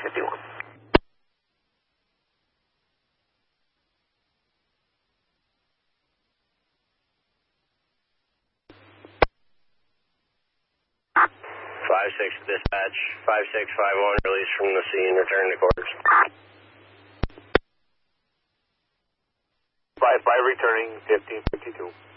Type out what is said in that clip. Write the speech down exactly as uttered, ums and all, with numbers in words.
fifty-one. five six dispatch, five six five one, release from the scene, return to quarters. five five returning, fifteen fifty-two.